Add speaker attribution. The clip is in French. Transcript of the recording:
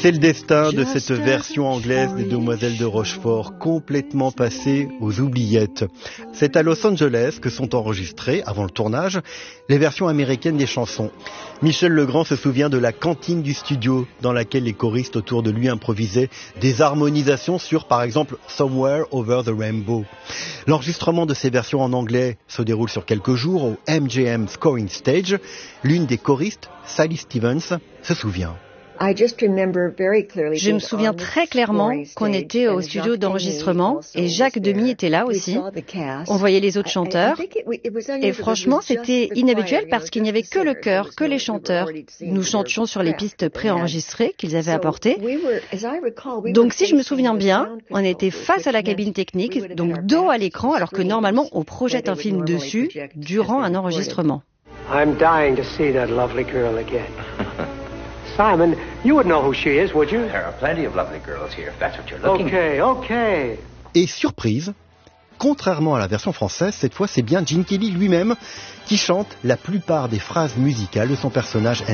Speaker 1: C'est le destin de cette version anglaise des Demoiselles de Rochefort, complètement passée aux oubliettes. C'est à Los Angeles que sont enregistrées, avant le tournage, les versions américaines des chansons. Michel Legrand se souvient de la cantine du studio, dans laquelle les choristes autour de lui improvisaient des harmonisations sur, par exemple, Somewhere Over the Rainbow. L'enregistrement de ces versions en anglais se déroule sur quelques jours au MGM Scoring Stage. L'une des choristes, Sally Stevens, se souvient.
Speaker 2: Je me souviens très clairement qu'on était au studio d'enregistrement et Jacques Demy était là aussi. On voyait les autres chanteurs et franchement c'était inhabituel parce qu'il n'y avait que le chœur, que les chanteurs. Nous chantions sur les pistes préenregistrées qu'ils avaient apportées. Donc si je me souviens bien, on était face à la cabine technique, donc dos à l'écran alors que normalement on projette un film dessus durant un enregistrement.
Speaker 3: I'm dying to see that lovely girl again. Simon, you would know who she is, would you?
Speaker 4: There are plenty of lovely girls here, if that's what you're looking for.
Speaker 3: Okay.
Speaker 1: Et surprise, contrairement à la version française, cette fois c'est bien Gene Kelly lui-même qui chante la plupart des phrases musicales de son personnage